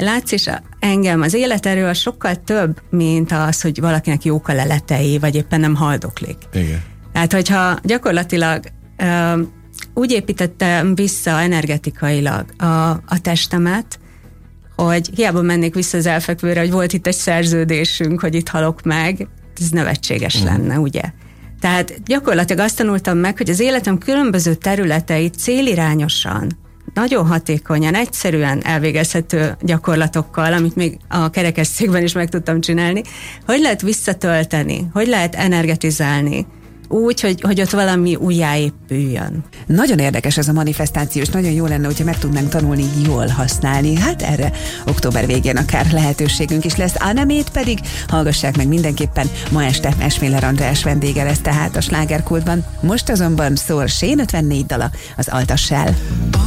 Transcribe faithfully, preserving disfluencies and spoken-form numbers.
látsz is engem, az életerő sokkal több, mint az, hogy valakinek jók a leletei, vagy éppen nem haldoklik. Igen. Tehát, hogyha gyakorlatilag uh, úgy építettem vissza energetikailag a, a testemet, hogy hiába mennék vissza az elfekvőre, hogy volt itt egy szerződésünk, hogy itt halok meg, ez nevetséges uh. lenne, ugye? Tehát gyakorlatilag azt tanultam meg, hogy az életem különböző területeit célirányosan, nagyon hatékonyan, egyszerűen elvégezhető gyakorlatokkal, amit még a kerekesszékben is meg tudtam csinálni, hogy lehet visszatölteni, hogy lehet energetizálni, úgy, hogy, hogy ott valami újjáépüljön. Nagyon érdekes ez a manifestáció, és nagyon jó lenne, hogyha meg tudnánk tanulni jól használni. Hát erre október végén akár lehetőségünk is lesz. Ánemét pedig hallgassák meg mindenképpen. Ma este Esméler András vendége lesz tehát a Slágerkultban. Most azonban szól Sén ötvennégy dala az Altassel.